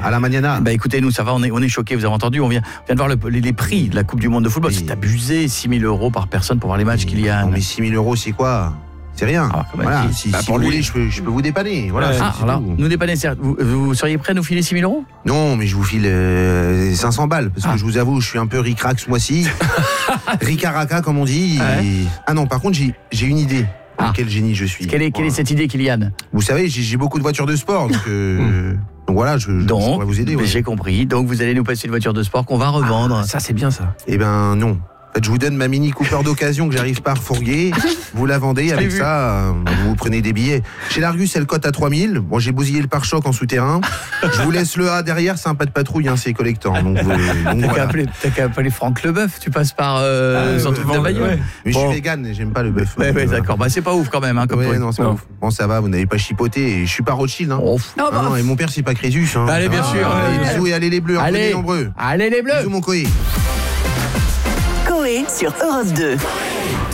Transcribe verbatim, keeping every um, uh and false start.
à la Mañana. Bah écoutez, nous ça va, on est, on est choqués, vous avez entendu, on vient, on vient de voir le, les, les prix de la Coupe du Monde de football. Oui. C'est abusé, six mille euros par personne pour voir les matchs, Kylian. Non mais six mille euros c'est quoi? C'est rien. Ah, comme voilà. elle dit. Si, Bah, si pour vous lui. voulez, je peux, je peux vous dépanner. Voilà. Ouais. c'est- Ah, c'est alors, tout. nous dépanner, certes, vous, vous seriez prêt à nous filer six mille euros? Non, mais je vous file euh, cinq cents balles parce que Ah. je vous avoue, je suis un peu ric-rac ce mois-ci. Ricaraka comme on dit. Ouais. Et- Ah non, par contre, j'ai, j'ai une idée. Ah. Quel génie je suis. Quelle est, quelle est cette idée, Kylian? Vous savez, j'ai, j'ai beaucoup de voitures de sport, donc, euh, donc voilà, je, je, je Donc, pourrais vous aider. Ouais. j'ai compris. Donc, vous allez nous passer une voiture de sport qu'on va revendre. Ah, ça, c'est bien ça. Eh ben non. En fait, je vous donne ma Mini Cooper d'occasion que j'arrive pas à refourguer. Vous la vendez, avec vu. ça, euh, vous, vous prenez des billets. Chez l'Argus, elle cote à trois mille. Bon, j'ai bousillé le pare-choc en souterrain. Je vous laisse le A derrière, c'est un pas de patrouille, hein, c'est collector. Donc, vous- donc T'as qu'à voilà. appeler, t'as qu'à appeler Franck Leboeuf, tu passes par euh, Ah, son truc bon, de bagnole. ouais. Mais Bon. je suis vegan et j'aime pas le bœuf. Ouais, ouais, Voilà. d'accord. Bah, c'est pas ouf quand même, hein, comme Ouais, truc. non, c'est pas Non. ouf. Bon, ça va, vous n'avez pas chipoté. Et je suis pas Rothschild. Hein. Oh. Ah non, et mon père, c'est pas Crésus. Hein. Allez, bien Ah, sûr. Allez, Allez. bisous et allez les bleus, hein, Allez. venez nombreux. Allez les bleus. Bisous mon coé. Coé sur Europe deux.